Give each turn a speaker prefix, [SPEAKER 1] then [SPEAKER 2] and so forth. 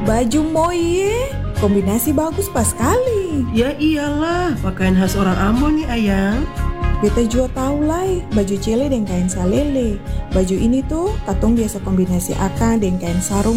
[SPEAKER 1] baju moye, kombinasi bagus pas sekali.
[SPEAKER 2] Ya iyalah, pakaian khas orang Ambon nih ayang.
[SPEAKER 1] Beta juga tahu lai, baju cele dan kain salele. Baju ini tuh katong biasa kombinasi akang dengan kain sarung